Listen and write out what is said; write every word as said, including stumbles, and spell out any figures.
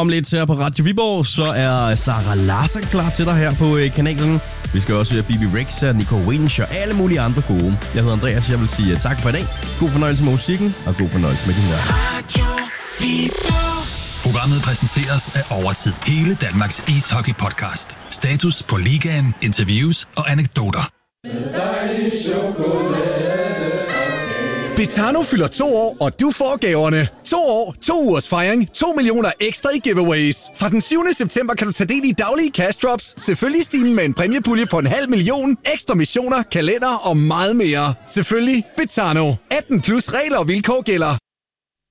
om lidt her på Radio Viborg, så er Sara Larsson klar til dig her på kanalen. Vi skal også høre Bibi Rexha, Nico Winch og alle mulige andre gode. Jeg hedder Andreas, jeg vil sige tak for i dag. God fornøjelse med musikken, og god fornøjelse med din der. Radio Viborg. Programmet præsenteres af Overtid. Hele Danmarks ishockey-podcast. Status på ligaen, interviews og anekdoter. Betano fylder to år, og du får gaverne. To år, to ugers fejring, to millioner ekstra i giveaways. Fra den syvende september kan du tage del i daglige cash drops, selvfølgelig stimen med en præmiepulje på en halv million, ekstra missioner, kalender og meget mere. Selvfølgelig Betano. atten plus regler og vilkår gælder.